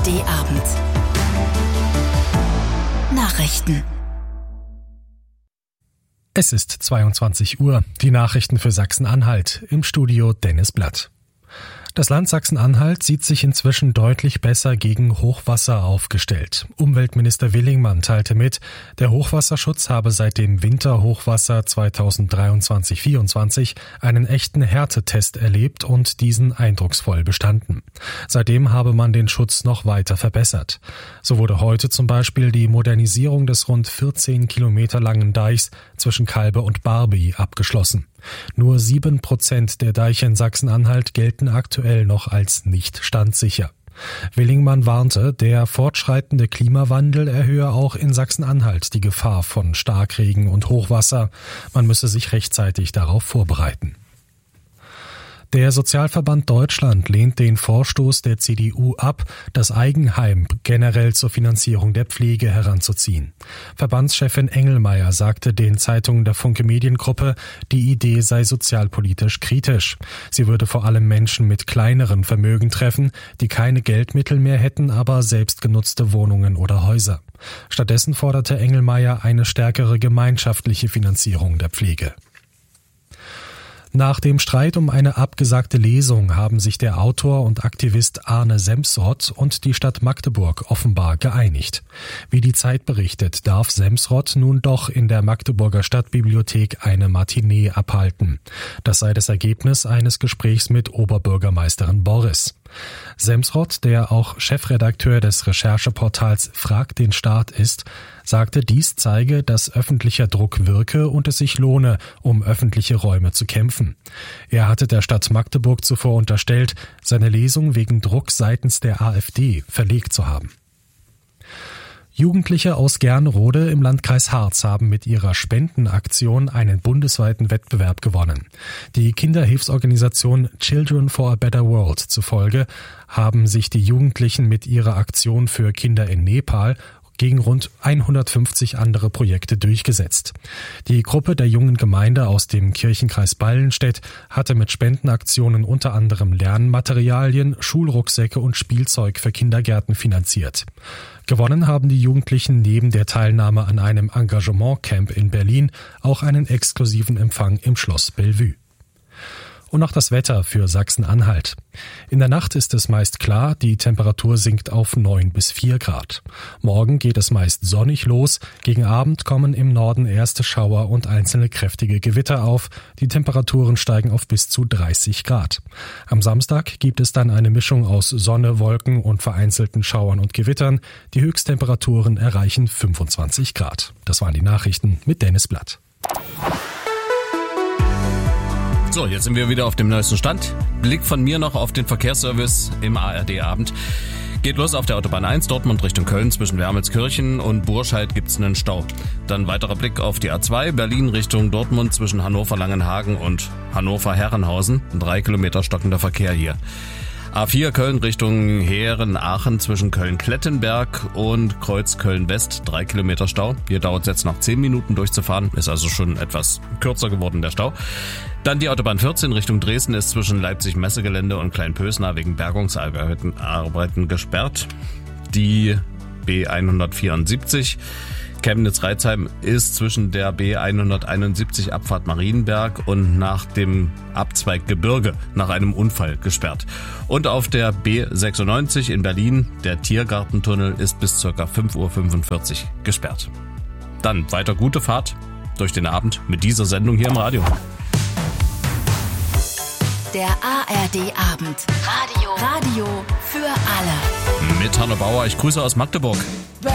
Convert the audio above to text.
ARD-Abend. Nachrichten. Es ist 22 Uhr. Die Nachrichten für Sachsen-Anhalt. Im Studio Dennis Blatt. Das Land Sachsen-Anhalt sieht sich inzwischen deutlich besser gegen Hochwasser aufgestellt. Umweltminister Willingmann teilte mit, der Hochwasserschutz habe seit dem Winterhochwasser 2023/24 einen echten Härtetest erlebt und diesen eindrucksvoll bestanden. Seitdem habe man den Schutz noch weiter verbessert. So wurde heute zum Beispiel die Modernisierung des rund 14 Kilometer langen Deichs zwischen Kalbe und Barby abgeschlossen. Nur 7% der Deiche in Sachsen-Anhalt gelten aktuell noch als nicht standsicher. Willingmann warnte, der fortschreitende Klimawandel erhöhe auch in Sachsen-Anhalt die Gefahr von Starkregen und Hochwasser. Man müsse sich rechtzeitig darauf vorbereiten. Der Sozialverband Deutschland lehnt den Vorstoß der CDU ab, das Eigenheim generell zur Finanzierung der Pflege heranzuziehen. Verbandschefin Engelmeier sagte den Zeitungen der Funke Mediengruppe, die Idee sei sozialpolitisch kritisch. Sie würde vor allem Menschen mit kleineren Vermögen treffen, die keine Geldmittel mehr hätten, aber selbstgenutzte Wohnungen oder Häuser. Stattdessen forderte Engelmeier eine stärkere gemeinschaftliche Finanzierung der Pflege. Nach dem Streit um eine abgesagte Lesung haben sich der Autor und Aktivist Arne Semsrott und die Stadt Magdeburg offenbar geeinigt. Wie die Zeit berichtet, darf Semsrott nun doch in der Magdeburger Stadtbibliothek eine Matinee abhalten. Das sei das Ergebnis eines Gesprächs mit Oberbürgermeisterin Borris. Semsrott, der auch Chefredakteur des Rechercheportals Frag den Staat ist, sagte, dies zeige, dass öffentlicher Druck wirke und es sich lohne, um öffentliche Räume zu kämpfen. Er hatte der Stadt Magdeburg zuvor unterstellt, seine Lesung wegen Druck seitens der AfD verlegt zu haben. Jugendliche aus Gernrode im Landkreis Harz haben mit ihrer Spendenaktion einen bundesweiten Wettbewerb gewonnen. Die Kinderhilfsorganisation Children for a Better World zufolge haben sich die Jugendlichen mit ihrer Aktion für Kinder in Nepal gegen rund 150 andere Projekte durchgesetzt. Die Gruppe der jungen Gemeinde aus dem Kirchenkreis Ballenstedt hatte mit Spendenaktionen unter anderem Lernmaterialien, Schulrucksäcke und Spielzeug für Kindergärten finanziert. Gewonnen haben die Jugendlichen neben der Teilnahme an einem Engagementcamp in Berlin auch einen exklusiven Empfang im Schloss Bellevue. Und noch das Wetter für Sachsen-Anhalt. In der Nacht ist es meist klar, die Temperatur sinkt auf 9 bis 4 Grad. Morgen geht es meist sonnig los, gegen Abend kommen im Norden erste Schauer und einzelne kräftige Gewitter auf, die Temperaturen steigen auf bis zu 30 Grad. Am Samstag gibt es dann eine Mischung aus Sonne, Wolken und vereinzelten Schauern und Gewittern. Die Höchsttemperaturen erreichen 25 Grad. Das waren die Nachrichten mit Dennis Blatt. So, jetzt sind wir wieder auf dem neuesten Stand. Blick von mir noch auf den Verkehrsservice im ARD-Abend. Geht los auf der Autobahn 1, Dortmund Richtung Köln, zwischen Wermelskirchen und Burscheid gibt's einen Stau. Dann weiterer Blick auf die A2, Berlin Richtung Dortmund, zwischen Hannover-Langenhagen und Hannover-Herrenhausen. 3 Kilometer stockender Verkehr hier. A4 Köln Richtung Heeren-Aachen zwischen Köln-Klettenberg und Kreuz Köln-West, 3 Kilometer Stau. Hier dauert es jetzt noch 10 Minuten durchzufahren, ist also schon etwas kürzer geworden der Stau. Dann die Autobahn 14 Richtung Dresden ist zwischen Leipzig-Messegelände und Kleinpösna wegen Bergungsarbeiten gesperrt. Die B174 Chemnitz-Reizheim ist zwischen der B171 Abfahrt Marienberg und nach dem Abzweig Gebirge nach einem Unfall gesperrt. Und auf der B96 in Berlin, der Tiergartentunnel ist bis ca. 5:45 Uhr gesperrt. Dann weiter gute Fahrt durch den Abend mit dieser Sendung hier im Radio. Der ARD-Abend. Radio für alle. Mit Hanno Bauer, ich grüße aus Magdeburg.